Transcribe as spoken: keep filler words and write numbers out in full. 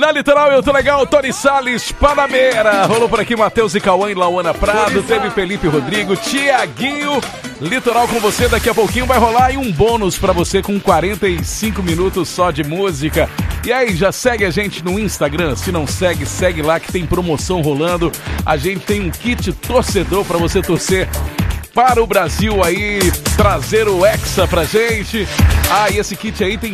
Na Litoral eu tô legal, Tony Salles, Panameira. Rolou por aqui Matheus e Cauã e Lauana Prado. Teve Felipe Rodrigo, Tiaguinho. Litoral com você, daqui a pouquinho vai rolar aí um bônus pra você com quarenta e cinco minutos só de música. E aí, já segue a gente no Instagram? Se não segue, segue lá que tem promoção rolando. A gente tem um kit torcedor pra você torcer para o Brasil aí, trazer o Hexa pra gente. Ah, e esse kit aí tem